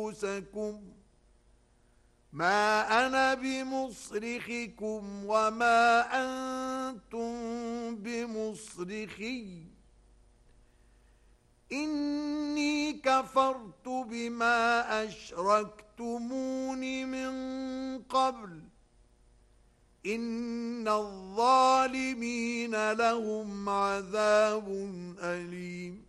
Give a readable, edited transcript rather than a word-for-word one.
أنفسكم ما أنا بمصرخكم وما أنتم بمصرخي إني كفرت بما أشركتمون من قبل إن الظالمين لهم عذاب أليم